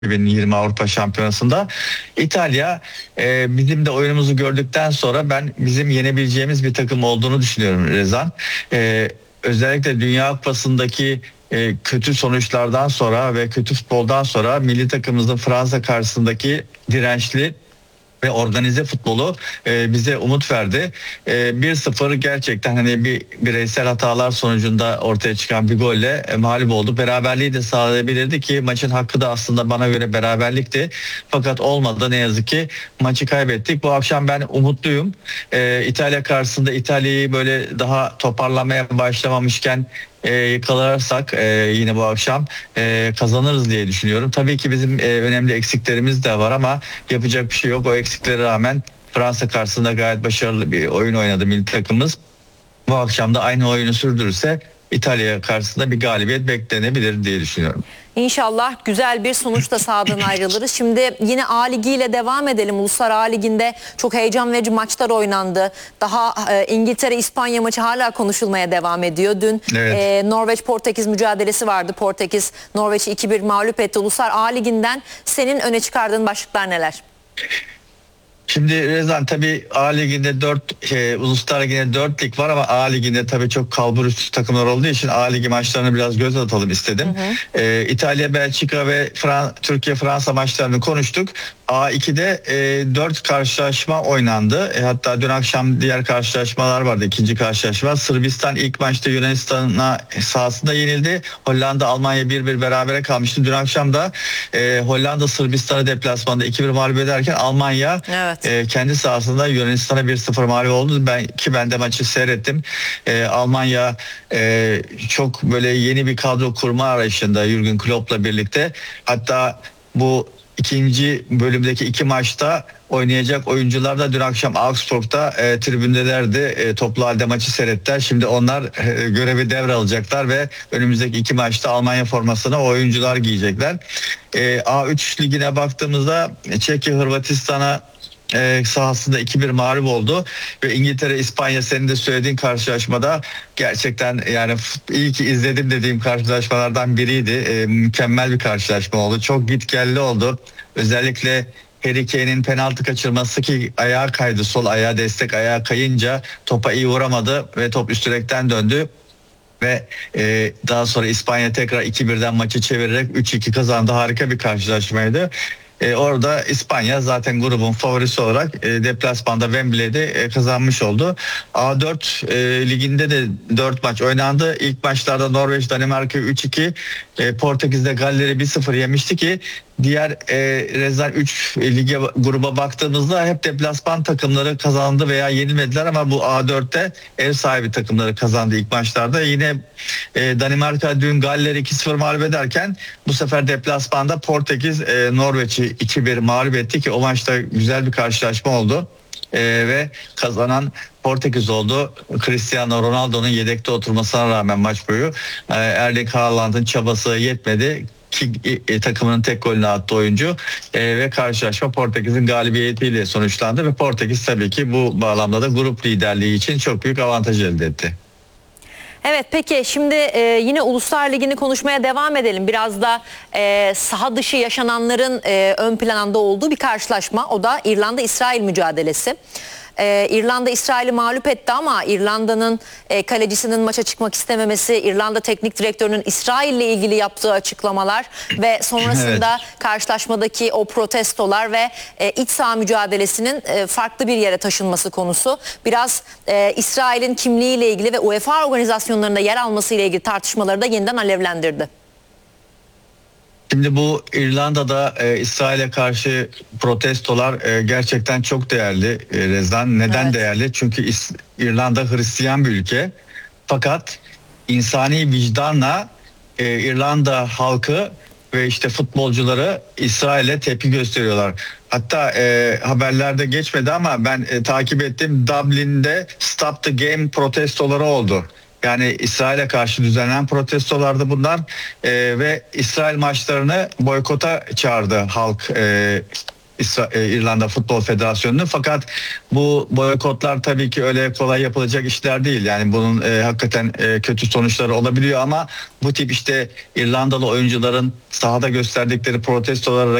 2020 Avrupa Şampiyonası'nda. İtalya bizim de oyunumuzu gördükten sonra ben bizim yenebileceğimiz bir takım olduğunu düşünüyorum Rezan. Özellikle Dünya Kupası'ndaki kötü sonuçlardan sonra ve kötü futboldan sonra milli takımımızın Fransa karşısındaki dirençli ve organize futbolu bize umut verdi. 1-0 gerçekten hani bir bireysel hatalar sonucunda ortaya çıkan bir golle mağlup oldu. Beraberliği de sağlayabilirdi ki maçın hakkı da aslında bana göre beraberlikti. Fakat olmadı, ne yazık ki maçı kaybettik. Bu akşam ben umutluyum. İtalya karşısında İtalya'yı böyle daha toparlamaya başlamamışken yakalarsak yine bu akşam kazanırız diye düşünüyorum. Tabii ki bizim önemli eksiklerimiz de var ama yapacak bir şey yok. O eksiklere rağmen Fransa karşısında gayet başarılı bir oyun oynadı milli takımımız. Bu akşam da aynı oyunu sürdürürse İtalya karşısında bir galibiyet beklenebilir diye düşünüyorum. İnşallah güzel bir sonuçla sahadan ayrılırız. Şimdi yine A Ligi ile devam edelim. Uluslar A Ligi'nde çok heyecan verici maçlar oynandı. Daha İngiltere-İspanya maçı hala konuşulmaya devam ediyor. Dün Evet. Norveç-Portekiz mücadelesi vardı. Portekiz Norveç'i 2-1 mağlup etti. Uluslar A Ligi'nden senin öne çıkardığın başlıklar neler? Şimdi Rezan, tabii A Ligi'nde 4 Uluslar Ligi'nde 4 lig var ama A Ligi'nde tabii çok kalburüstü takımlar olduğu için A Ligi maçlarını biraz göz atalım istedim. İtalya, Belçika ve Türkiye, Fransa maçlarını konuştuk. A2'de 4 karşılaşma oynandı. Hatta dün akşam diğer karşılaşmalar vardı. İkinci karşılaşma. Sırbistan ilk maçta Yunanistan'a sahasında yenildi. Hollanda Almanya 1-1 berabere kalmıştı. Dün akşam da Hollanda Sırbistan'ı deplasmanda 2-1 mağlup ederken Almanya kendi sahasında Yunanistan'a 1-0 mağlup oldu. Ben de maçı seyrettim. Almanya çok böyle yeni bir kadro kurma arayışında Jürgen Klopp'la birlikte. Hatta bu ikinci bölümdeki 2 maçta oynayacak oyuncular da dün akşam Augsburg'da tribündelerdi. Toplu halde maçı seyrettiler. Şimdi onlar görevi devralacaklar ve önümüzdeki 2 maçta Almanya formasını oyuncular giyecekler. A3 ligine baktığımızda Çekya Hırvatistan'a sahasında 2-1 mağlup oldu ve İngiltere İspanya, senin de söylediğin karşılaşmada gerçekten yani iyi ki izledim dediğim karşılaşmalardan biriydi. Mükemmel bir karşılaşma oldu. Çok gitgelli oldu. Özellikle Harry Kane'in penaltı kaçırması ki ayağa kaydı, sol ayağa, destek ayağa kayınca topa iyi vuramadı ve top üst direkten döndü. Ve daha sonra İspanya tekrar 2-1'den maçı çevirerek 3-2 kazandı. Harika bir karşılaşmaydı. Orada İspanya zaten grubun favorisi olarak deplasmanda Wembley'de kazanmış oldu. A4 liginde de 4 maç oynandı. İlk maçlarda Norveç Danimarka'yı 3-2, Portekiz'de Galler'i 1-0 yemişti ki diğer Rezan 3 lige gruba baktığımızda hep deplasman takımları kazandı veya yenilmediler ama bu A4'te ev sahibi takımları kazandı ilk maçlarda. Yine Danimarka dün Galler'i 2-0 mağlup ederken bu sefer deplasmanda Portekiz Norveç'i 2-1 mağlup etti ki o maçta güzel bir karşılaşma oldu. Ve kazanan Portekiz oldu. Cristiano Ronaldo'nun yedekte oturmasına rağmen maç boyu Erling Haaland'ın çabası yetmedi ki takımının tek golünü attı oyuncu ve karşılaşma Portekiz'in galibiyetiyle sonuçlandı ve Portekiz tabii ki bu bağlamda da grup liderliği için çok büyük avantaj elde etti. Evet, peki şimdi yine Uluslar Ligi'ni konuşmaya devam edelim. Biraz da saha dışı yaşananların ön planda olduğu bir karşılaşma. O da İrlanda-İsrail mücadelesi. İrlanda İsrail'i mağlup etti ama İrlanda'nın kalecisinin maça çıkmak istememesi, İrlanda teknik direktörünün İsrail'le ilgili yaptığı açıklamalar ve sonrasında karşılaşmadaki o protestolar ve iç saha mücadelesinin farklı bir yere taşınması konusu. Biraz İsrail'in kimliğiyle ilgili ve UEFA organizasyonlarında yer alması ile ilgili tartışmaları da yeniden alevlendirdi. Şimdi bu İrlanda'da İsrail'e karşı protestolar gerçekten çok değerli Rezan. Neden değerli? Çünkü İrlanda Hristiyan bir ülke. Fakat insani vicdanla İrlanda halkı ve işte futbolcuları İsrail'e tepki gösteriyorlar. Hatta haberlerde geçmedi ama ben takip ettim. Dublin'de Stop the Game protestoları oldu. Yani İsrail'e karşı düzenlenen protestolardı bunlar ve İsrail maçlarını boykota çağırdı halk İrlanda Futbol Federasyonu'nu. Fakat bu boykotlar tabii ki öyle kolay yapılacak işler değil. Yani bunun hakikaten kötü sonuçları olabiliyor ama bu tip işte İrlandalı oyuncuların sahada gösterdikleri protestolara